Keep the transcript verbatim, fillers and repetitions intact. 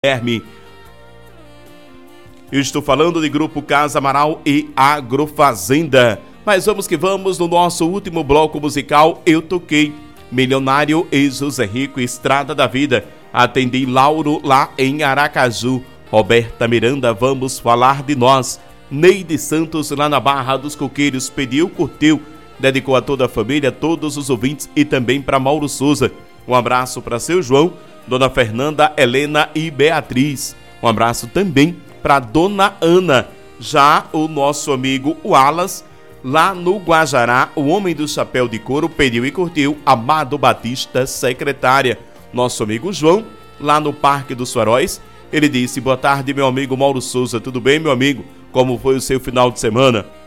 Guilherme. Eu estou falando de Grupo Casa Amaral e Agrofazenda. Mas vamos que vamos no nosso último bloco musical. Eu toquei Milionário e José Rico, Estrada da Vida. Atendi Lauro lá em Aracaju. Roberta Miranda, Vamos Falar de Nós. Neide Santos lá na Barra dos Coqueiros pediu, curtiu, dedicou a toda a família, todos os ouvintes e também para Mauro Souza. Um abraço para seu João, Dona Fernanda, Helena e Beatriz. Um abraço também para Dona Ana. Já o nosso amigo Wallace, lá no Guajará, o homem do chapéu de couro, pediu e curtiu Amado Batista, secretária. Nosso amigo João, lá no Parque dos Faróis, ele disse: boa tarde, meu amigo Mauro Souza, tudo bem, meu amigo? Como foi o seu final de semana?